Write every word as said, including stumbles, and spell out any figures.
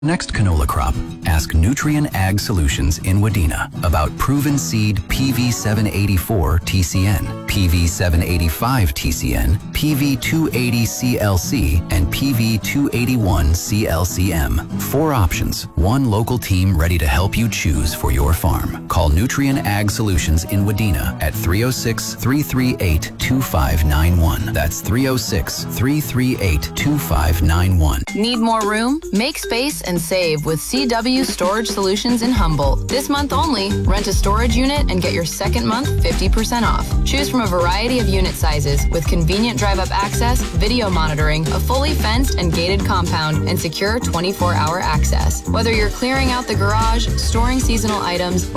Next canola crop, ask Nutrien Ag Solutions in Wadena about proven seed P V seven eighty-four T C N, P V seven eighty-five T C N, P V two eighty C L C, and P V two eighty-one C L C M. Four options, one local team ready to help you choose for your farm. Call Nutrien Ag Solutions in Wadena at three oh six, three three eight, two five nine one. That's three oh six, three three eight, two five nine one. Need more room? Make space and save with C W Storage Solutions in Humboldt. This month only, rent a storage unit and get your second month fifty percent off. Choose from a variety of unit sizes with convenient drive-up access, video monitoring, a fully fenced and gated compound, and secure twenty-four hour access. Whether you're clearing out the garage, storing seasonal items,